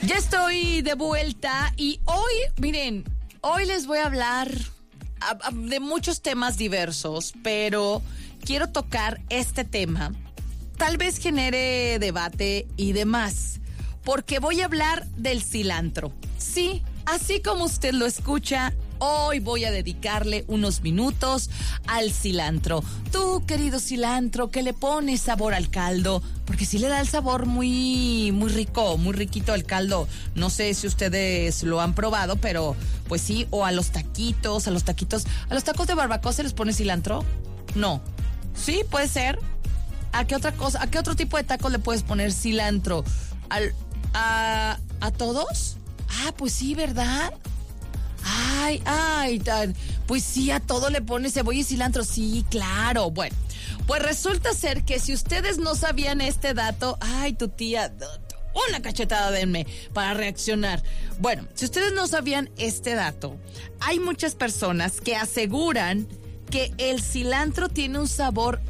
Ya estoy de vuelta y hoy, miren, hoy les voy a hablar de muchos temas diversos, pero quiero tocar este tema. Tal vez genere debate y demás, porque voy a hablar del cilantro. Sí, así como usted lo escucha, hoy voy a dedicarle unos minutos al cilantro. Tú, querido cilantro, que le pones sabor al caldo, porque sí le da el sabor muy rico, muy riquito al caldo. No sé si ustedes lo han probado, pero pues sí, o a los taquitos, a los tacos de barbacoa se les pone cilantro. No, sí, puede ser. ¿A qué otra cosa? ¿A qué otro tipo de tacos le puedes poner cilantro? ¿A todos? Ah, pues sí, ¿verdad? Pues sí, a todo le pone cebolla y cilantro. Sí, claro. Bueno, pues resulta ser que si ustedes no sabían este dato, tu tía, una cachetada denme para reaccionar. Bueno, si ustedes no sabían este dato, hay muchas personas que aseguran que el cilantro tiene un sabor